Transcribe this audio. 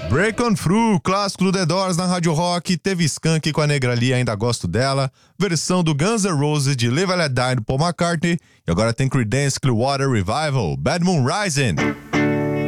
Break On Through, clássico do The Doors na Rádio Rock, teve Skank com a Negra Lee, ainda gosto dela, versão do Guns N' Roses de Live and Let Die do Paul McCartney, e agora tem Creedence Clearwater Revival, Bad Moon Rising.